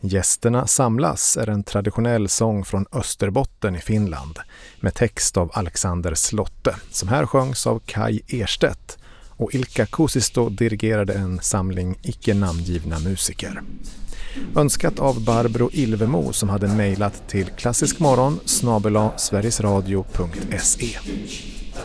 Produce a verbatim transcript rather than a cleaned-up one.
Gästerna samlas är en traditionell sång från Österbotten i Finland med text av Alexander Slotte som här sjöngs av Kai Erstedt och Ilkka Kuusisto dirigerade en samling icke namngivna musiker. Önskat av Barbro Ilvemo som hade mejlat till klassiskmorgon snabel-a sverigesradio punkt se.